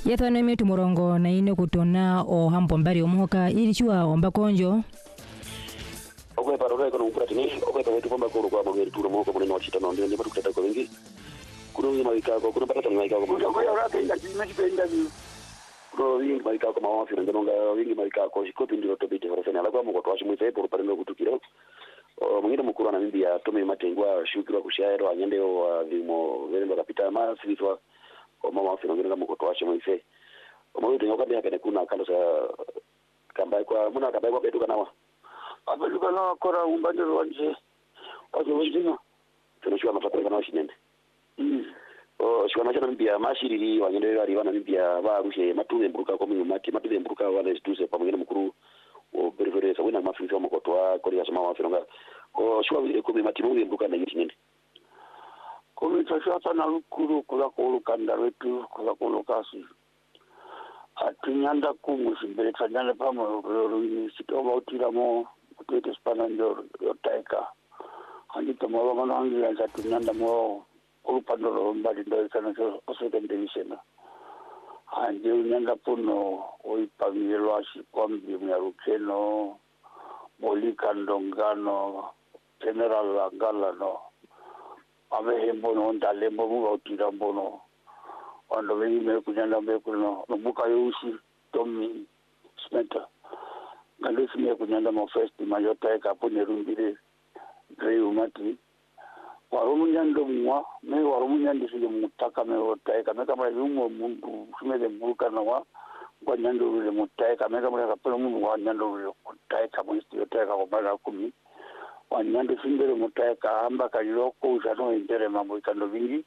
Yethane metu murongo na ine kutona o hampo mbari omuhoka ili chua omba konjo. Okwe parora kono ukratini okwe pawetu kwamba kuru kwa mweri turu mwoko mwene wachita na ndene batu kutata kwa wengi kuno wingi mawikako kuno patata mawikako kwa yorake inga chimechipe inga kuno wingi mawikako mawafi na ngenonga wingi mawikako shikopi ndilo tobite farasani alakwa mwoko tuwashi mwise poro parendo kutukira mwingine mkuru na mimbi ya tome matengwa shukirwa kushaero anyendeo wa vimo veremba kapita maa silitwa mama wafi na ngenonga mwoko tuwashi mwise mwito nyoka bia kene kuna kando sa kambai kwa muna kambai kwa betu kanawa abeluka na kora umbandero wanje wazo wajina tunashua mafakwa kana washinende shwana chana mpia mashiriri wanyendero aliwana mpia barushe matume mburuka kwa mimi matume mburuka wale situse pa mwingine mkuru o preference wena mafiri wa mkotwa kori ya sama wafironga shua vile kumi matimu mburuka na yintinende kumi tashua sana lukuru kula kuulukanda wetu kula kuulukasi atunyanda kumusimbere tanyanda pamo ruini sitoba utiramo kutete spana ndio yotaika handi tomo ngano angi ya tunyanda mo ulupandoro mbali ndio sana so second division handi unyanda puno oipamiro asi kwambi myarukeno molika ndongano general ngala no ave mbono ndale mbo utirambono ando vime kunyanda mbekuno nobuka yusi Tommy Smeta ngandisi me kunyanda mo first mayota ekapone rumbire grey umati warumunyando mwa me warumunyandi sile mutaka me otaka me kama yumo mundu shumele mbuka na wa kwa nyando ule mutaka me kama kapelo mundu wa nyando ule mutaka mo istiyotaka kwa bala kumi wa nyando sindele mutaka amba kaliloko usano indere mambo ikando vingi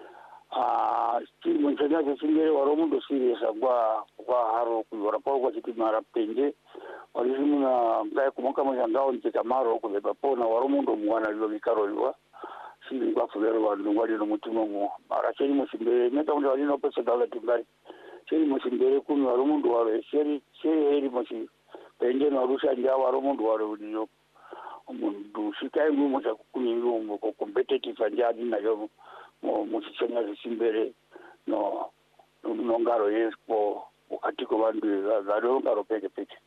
still mwenchanya kusingere waromundo serious kwa haro kuwara kwa kitu mara penge walizimu na mbaye kumoka mjangao ntika maro kubeba pona waromundo mwana lilo mikaro liwa sindi kwa fulero wa ndungwali no mutima mo mara cheni musimbere meta ndo walino pesa dala timbari cheni musimbere kumi waromundo wale sheri heri mosi penge na rusha ndia waromundo wale uliyo mundu sikai ngumo cha kukunyiyo ko competitive anjadi na yo musicenya zisimbere no ngaro yespo wakati ko bandu zaro ngaro peke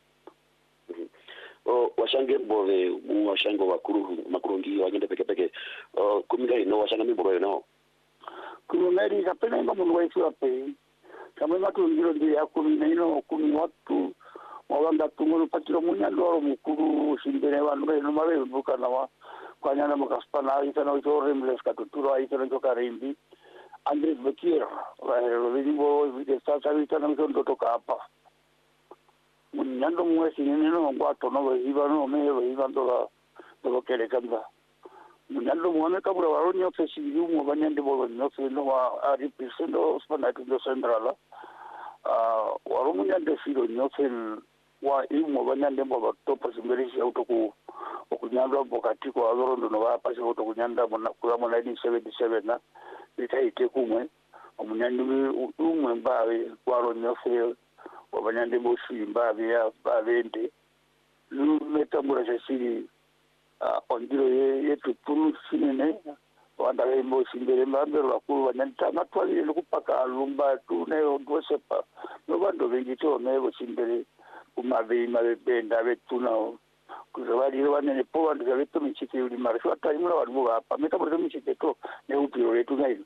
washange bove washange makurungi wagende peke kumigari no washanga miboro no kumigari kapena mundu waisiwa pe kama makurungiro ndi yakumi no kumi watu wabanga tungulu patiro munyandoro mukuru simbere bandu no mabe bukana wa kwanyana mukaspana itana ujore mles katuturo itana joka rimbi Andres Bekir wa ringo vide sasa itana mtondo toka hapa munyando mwesi neno ngwato no hiva no mewe hiva ndo kele kamba munyando mwane kabura waronyo fesi yumo banyande bolo no feno wa aripisendo spana tundo centrala waromunyande filo no fen wa imo banyande mbo topa simberisi autoku okunyanda bokati ko azorondo no bapashe oto kunyanda kula mo 1977 na itaite kumwe omunyandi umwe mbawe kwaro nyofe wabanyande boshimba bya bavende lumetambura sesiri ondiro yetu puru sinene wanda lembo simbere mbambero bakuru banyanta matwali lokupaka lumba tune ondosepa no bando bengito nebo simbere kumabe mabenda betuna kuzabali wanene po wandu zaveto michike uli marashu atari mula wadu hapa meta mula michike to ne upiro letu na